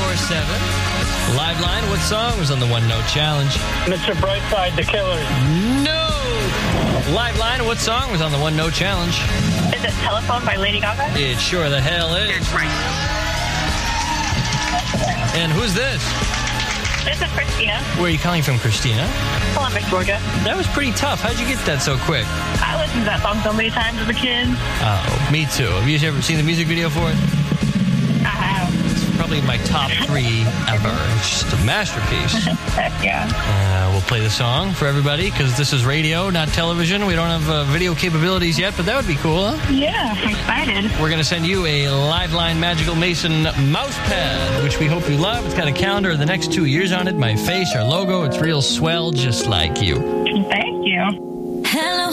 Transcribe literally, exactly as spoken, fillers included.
four seven. Liveline, what song was on the One Note Challenge? Mister Brightside, The Killers. No! Liveline, what song was on the One Note Challenge? Is it Telephone by Lady Gaga? It sure the hell is. That's right. And who's this? This is Christina. Where are you calling from, Christina? Columbus, Georgia. That was pretty tough. How'd you get that so quick? I listened to that song so many times as a kid. Oh, me too. Have you ever seen the music video for it? I have. It's probably my top three ever. It's just a masterpiece. Heck yeah. Uh, we'll play the song for everybody because this is radio, not television. We don't have uh, video capabilities yet, but that would be cool, huh? Yeah, I'm excited. We're going to send you a Liveline Magical Mason mouse pad, which we hope you love. It's got a calendar of the next two years on it, my face, our logo. It's real swell, just like you. Thank you. Hello.